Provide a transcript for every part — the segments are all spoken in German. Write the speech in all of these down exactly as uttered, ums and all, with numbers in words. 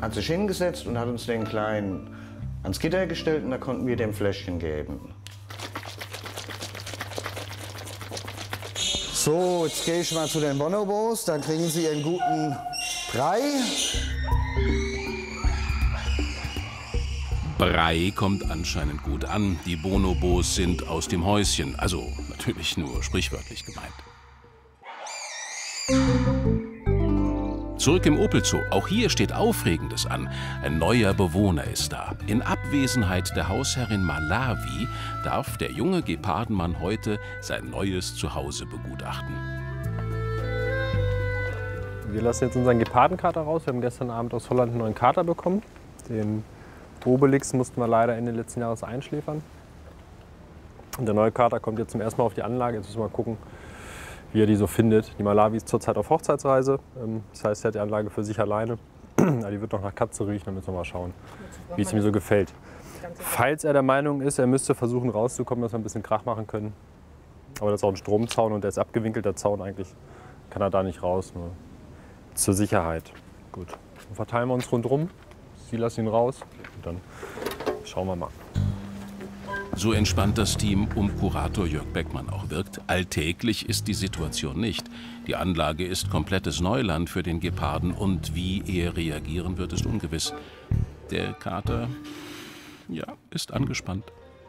hat sich hingesetzt und hat uns den Kleinen ans Gitter gestellt und da konnten wir dem Fläschchen geben. So, jetzt gehe ich mal zu den Bonobos, da kriegen Sie Ihren guten Brei. Brei kommt anscheinend gut an. Die Bonobos sind aus dem Häuschen. Also natürlich nur sprichwörtlich gemeint. Zurück im Opel Zoo. Auch hier steht Aufregendes an. Ein neuer Bewohner ist da. In Abwesenheit der Hausherrin Malawi darf der junge Gepardenmann heute sein neues Zuhause begutachten. Wir lassen jetzt unseren Gepardenkater raus. Wir haben gestern Abend aus Holland einen neuen Kater bekommen. Den Obelix mussten wir leider Ende letzten Jahres einschläfern. Und der neue Kater kommt jetzt zum ersten Mal auf die Anlage. Jetzt müssen wir mal gucken, wie er die so findet. Die Malawi ist zurzeit auf Hochzeitsreise. Das heißt, er hat die Anlage für sich alleine. Die wird noch nach Katze riechen, dann müssen wir mal schauen, wie es ihm so gefällt. Falls er der Meinung ist, er müsste versuchen rauszukommen, dass wir ein bisschen Krach machen können. Aber das ist auch ein Stromzaun und der ist abgewinkelter Zaun eigentlich. Kann er da nicht raus, nur zur Sicherheit. Gut, dann verteilen wir uns rundherum. Sie lassen ihn raus und dann schauen wir mal. So entspannt das Team um Kurator Jörg Beckmann auch wirkt, alltäglich ist die Situation nicht. Die Anlage ist komplettes Neuland für den Geparden und wie er reagieren wird, ist ungewiss. Der Kater, ja, ist angespannt.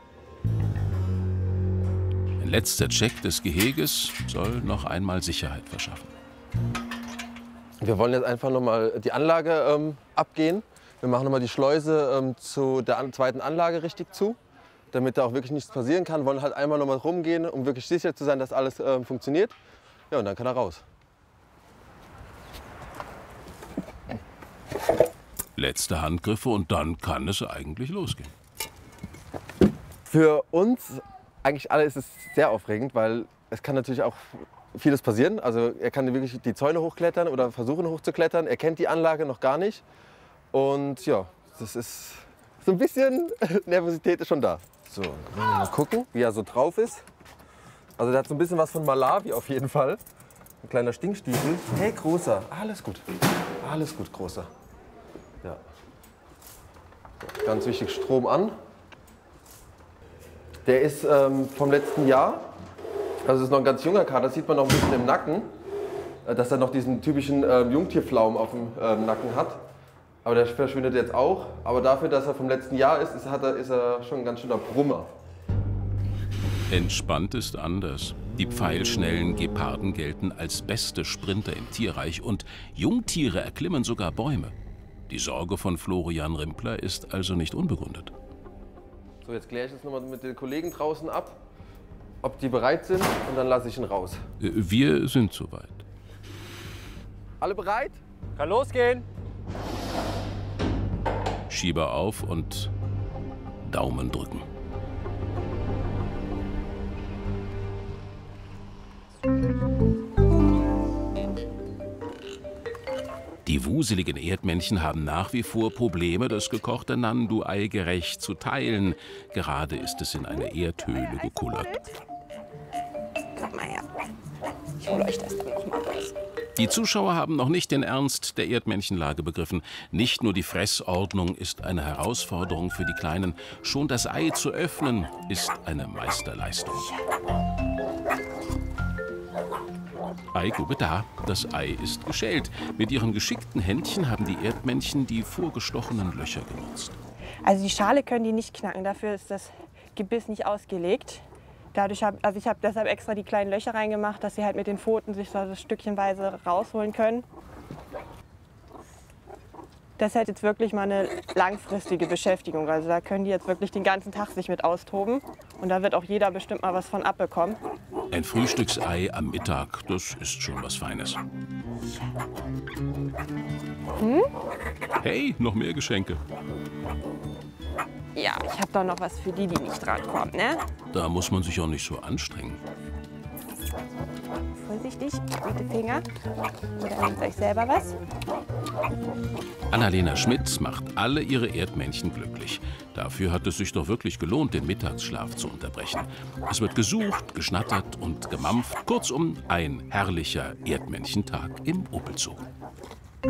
Ein letzter Check des Geheges soll noch einmal Sicherheit verschaffen. Wir wollen jetzt einfach noch mal die Anlage ähm, abgehen. Wir machen noch mal die Schleuse ähm, zu der an zweiten Anlage richtig zu, damit da auch wirklich nichts passieren kann. Wir wollen halt einmal noch mal rumgehen, um wirklich sicher zu sein, dass alles ähm, funktioniert. Ja, und dann kann er raus. Letzte Handgriffe und dann kann es eigentlich losgehen. Für uns eigentlich alle ist es sehr aufregend, weil es kann natürlich auch vieles passieren. Also er kann wirklich die Zäune hochklettern oder versuchen hochzuklettern. Er kennt die Anlage noch gar nicht. Und ja, das ist so ein bisschen Nervosität ist schon da. So, dann können wir mal gucken, wie er so drauf ist. Also der hat so ein bisschen was von Malawi auf jeden Fall. Ein kleiner Stinkstiefel. Hey, Großer, alles gut. Alles gut, Großer. Ja. So, ganz wichtig, Strom an. Der ist ähm, vom letzten Jahr. Also das ist noch ein ganz junger Kater, das sieht man noch ein bisschen im Nacken. Dass er noch diesen typischen ähm, Jungtierflaum auf dem ähm, Nacken hat. Aber der verschwindet jetzt auch. Aber dafür, dass er vom letzten Jahr ist, ist, hat er, ist er schon ein ganz schöner Brummer. Entspannt ist anders. Die pfeilschnellen Geparden gelten als beste Sprinter im Tierreich und Jungtiere erklimmen sogar Bäume. Die Sorge von Florian Rimpler ist also nicht unbegründet. So, jetzt kläre ich das nochmal mit den Kollegen draußen ab, ob die bereit sind und dann lasse ich ihn raus. Wir sind soweit. Alle bereit? Kann losgehen. Schieber auf und Daumen drücken. Die wuseligen Erdmännchen haben nach wie vor Probleme, das gekochte Nandu-Ei gerecht zu teilen. Gerade ist es in eine Erdhöhle gekullert. Kommt mal her. Ich hole euch das dann noch mal raus. Die Zuschauer haben noch nicht den Ernst der Erdmännchenlage begriffen. Nicht nur die Fressordnung ist eine Herausforderung für die Kleinen. Schon das Ei zu öffnen ist eine Meisterleistung. Eigrube da, das Ei ist geschält. Mit ihren geschickten Händchen haben die Erdmännchen die vorgestochenen Löcher genutzt. Also die Schale können die nicht knacken, dafür ist das Gebiss nicht ausgelegt. Dadurch hab, also ich habe deshalb extra die kleinen Löcher reingemacht, dass sie halt mit den Pfoten sich so stückchenweise rausholen können. Das ist jetzt wirklich mal eine langfristige Beschäftigung. Also da können die jetzt wirklich den ganzen Tag sich mit austoben. Und da wird auch jeder bestimmt mal was von abbekommen. Ein Frühstücksei am Mittag, das ist schon was Feines. Hm? Hey, noch mehr Geschenke. Ja, ich habe doch noch was für die, die nicht drankommen, ne? Da muss man sich auch nicht so anstrengen. Vorsichtig mit den Fingern. Oder nehmt euch selber was. Annalena Schmidt macht alle ihre Erdmännchen glücklich. Dafür hat es sich doch wirklich gelohnt, den Mittagsschlaf zu unterbrechen. Es wird gesucht, geschnattert und gemampft. Kurzum, ein herrlicher Erdmännchentag im Opel Zoo.